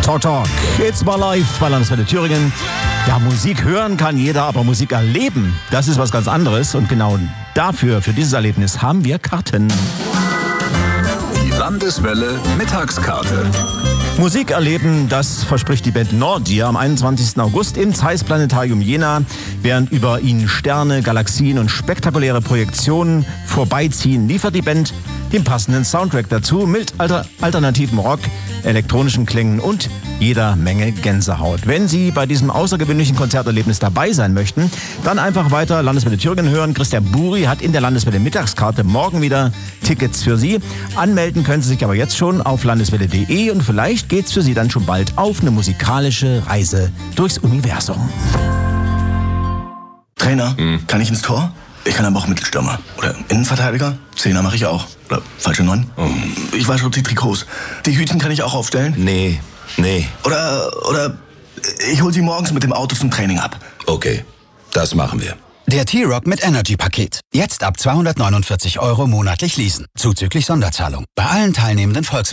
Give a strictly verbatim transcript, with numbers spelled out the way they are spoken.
Talk Talk, it's my life bei Landeswelle Thüringen. Ja, Musik hören kann jeder, aber Musik erleben, das ist was ganz anderes. Und genau dafür, für dieses Erlebnis, haben wir Karten. Die Landeswelle Mittagskarte. Musik erleben, das verspricht die Band Nordia am einundzwanzigsten August im Zeiss Planetarium Jena, während über ihnen Sterne, Galaxien und spektakuläre Projektionen vorbeiziehen, liefert die Band den passenden Soundtrack dazu mit alter, alternativen Rock, elektronischen Klängen und jeder Menge Gänsehaut. Wenn Sie bei diesem außergewöhnlichen Konzerterlebnis dabei sein möchten, dann einfach weiter Landeswelle Thüringen hören. Christian Buri hat in der Landeswelle Mittagskarte morgen wieder Tickets für Sie. Anmelden können Sie sich aber jetzt schon auf landeswelle punkt de und vielleicht geht's für Sie dann schon bald auf eine musikalische Reise durchs Universum. Trainer, hm. kann ich ins Tor? Ich kann aber auch Mittelstürmer. Oder Innenverteidiger? Zehner mache ich auch. Oder falsche Neun? Oh. Ich weiß schon die Trikots. Die Hütchen kann ich auch aufstellen? Nee, nee. Oder, oder ich hol sie morgens mit dem Auto zum Training ab. Okay, das machen wir. Der T-Rock mit Energy-Paket. Jetzt ab zweihundertneunundvierzig Euro monatlich leasen. Zuzüglich Sonderzahlung. Bei allen teilnehmenden Volkswagen.